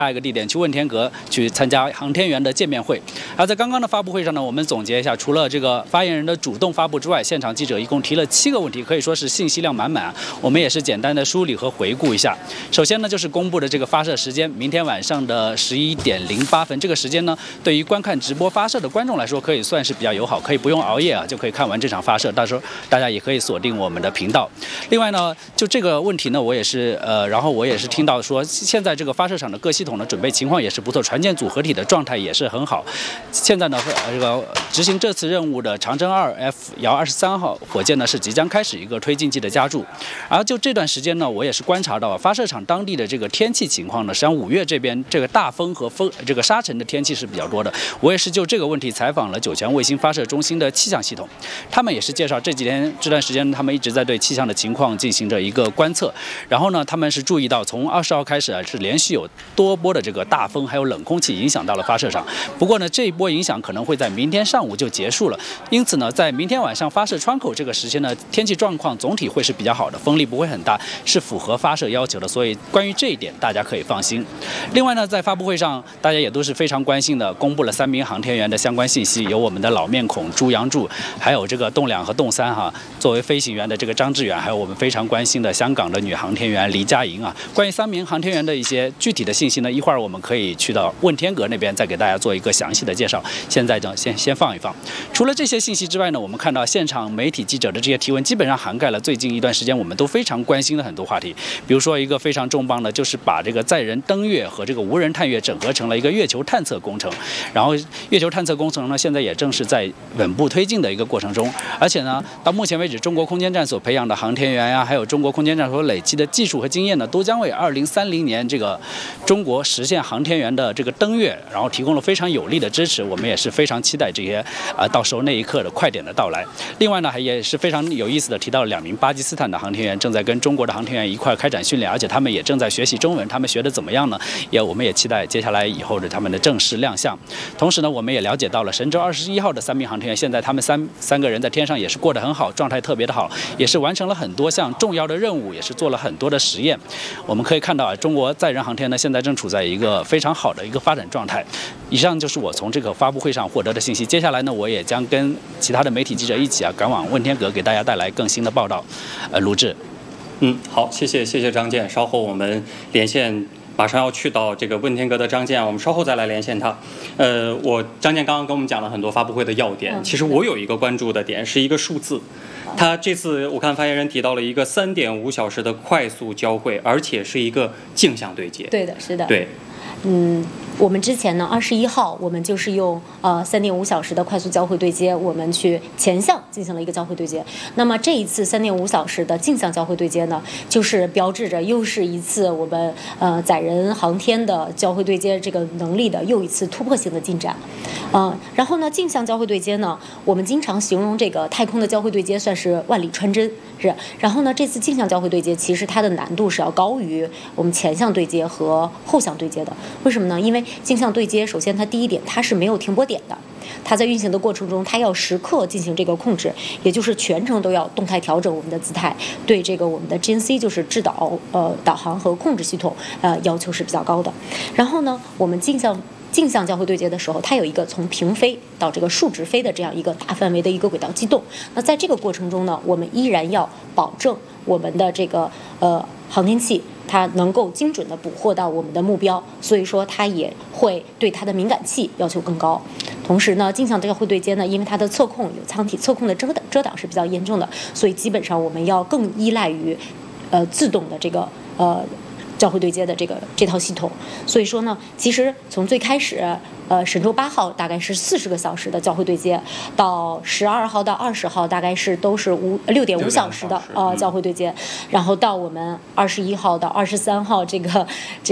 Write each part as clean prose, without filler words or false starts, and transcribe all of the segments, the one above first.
下一个地点去问天阁去参加航天员的见面会。而在刚刚的发布会上呢，我们总结一下，除了这个发言人的主动发布之外，现场记者一共提了7个问题，可以说是信息量满满。我们也是简单的梳理和回顾一下。首先呢，就是公布的这个发射时间，明天晚上的11点08分，这个时间呢，对于观看直播发射的观众来说，可以算是比较友好，可以不用熬夜就可以看完这场发射。到时候大家也可以锁定我们的频道。另外呢，就这个问题呢，我也是然后我也是听到说，现在这个发射场的各系统的准备情况也是不错，船舰组合体的状态也是很好。现在呢，这个执行这次任务的长征2F遥23号火箭呢是即将开始一个推进剂的加注。而就这段时间呢，我也是观察到发射场当地的这个天气情况呢，实际上5月这边这个大风和这个沙尘的天气是比较多的。我也是就这个问题采访了酒泉卫星发射中心的气象系统，他们也是介绍这段时间他们一直在对气象的情况进行着一个观测。然后呢，他们是注意到从20号开始是连续有多波的这个大风还有冷空气影响到了发射场。不过呢，这一波影响可能会在明天上午就结束了，因此呢，在明天晚上发射窗口这个时间呢，天气状况总体会是比较好的，风力不会很大，是符合发射要求的。所以关于这一点，大家可以放心。另外呢，在发布会上，大家也都是非常关心的，公布了3名航天员的相关信息，有我们的老面孔朱杨柱，还有这个动2和动3作为飞行员的这个张志远，还有我们非常关心的香港的女航天员黎佳莹关于3名航天员的一些具体的信息呢，一会儿我们可以去到问天阁那边再给大家做一个详细的介绍。现在呢，先放一放。除了这些信息之外呢，我们看到现场媒体记者的这些提问，基本上涵盖了最近一段时间我们都非常关心的很多话题。比如说一个非常重磅的，就是把这个载人登月和这个无人探月整合成了一个月球探测工程。然后月球探测工程呢，现在也正是在稳步推进的一个过程中。而且呢，到目前为止，中国空间站所培养的航天员还有中国空间站所累积的技术和经验呢，都将为2030年这个中国实现航天员的这个登月，然后提供了非常有力的支持。我们也是非常期待这些到时候那一刻的快点的到来。另外呢，也是非常有意思的提到了2名巴基斯坦的航天员正在跟中国的航天员一块开展训练，而且他们也正在学习中文，他们学的怎么样呢？我们也期待接下来以后的他们的正式亮相。同时呢，我们也了解到了神舟21号的3名航天员，现在他们三个人在天上也是过得很好，状态特别的好，也是完成了很多项重要的任务，也是做了很多的实验。我们可以看到中国载人航天呢，现在正处在一个非常好的一个发展状态。以上就是我从这个发布会上获得的信息。接下来呢，我也将跟其他的媒体记者一起赶往问天阁，给大家带来更新的报道。录制。 好，谢谢张健。稍后我们连线。马上要去到这个问天阁的张健，我们稍后再来连线他。张健刚刚跟我们讲了很多发布会的要点，其实我有一个关注的点是一个数字。他这次我看发言人提到了一个3.5小时的快速交会，而且是一个镜像对接。 对的，是的。 对。 我们之前呢，21号我们就是用3.5小时的快速交会对接，我们去前向进行了一个交会对接。那么这一次3.5小时的镜像交会对接呢，就是标志着又是一次我们载人航天的交会对接这个能力的又一次突破性的进展。然后呢，镜像交会对接呢，我们经常形容这个太空的交会对接算是万里穿针，是。然后呢，这次镜像交会对接其实它的难度是要高于我们前向对接和后向对接的。为什么呢？因为镜像对接，首先它第一点它是没有停泊点的，它在运行的过程中，它要时刻进行这个控制，也就是全程都要动态调整我们的姿态，对这个我们的 GNC 就是制导导航和控制系统要求是比较高的。然后呢，我们镜像交会对接的时候，它有一个从平飞到这个竖直飞的这样一个大范围的一个轨道机动。那在这个过程中呢，我们依然要保证我们的这个航天器它能够精准地捕获到我们的目标，所以说它也会对它的敏感器要求更高。同时呢，镜像交会对接呢，因为它的测控有舱体测控的遮挡是比较严重的，所以基本上我们要更依赖于自动的这个交会对接的这套系统。所以说呢，其实从最开始神舟8号大概是40个小时的交会对接，到12号到20号大概都是6.5小时的交会对接，然后到我们21号到23号这个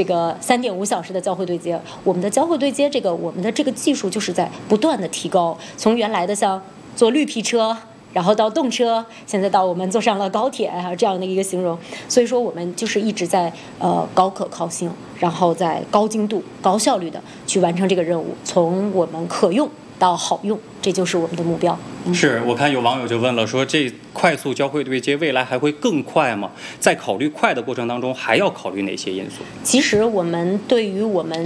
3.5小时的交会对接。我们的交会对接我们的这个技术就是在不断的提高，从原来的像坐绿皮车，然后到动车，现在到我们坐上了高铁这样的一个形容。所以说我们就是一直在高可靠性，然后在高精度、高效率的去完成这个任务，从我们可用到好用，这就是我们的目标。 是，我看有网友就问了，说这快速交会对接未来还会更快吗？在考虑快的过程当中，还要考虑哪些因素？ 其实我们对于我们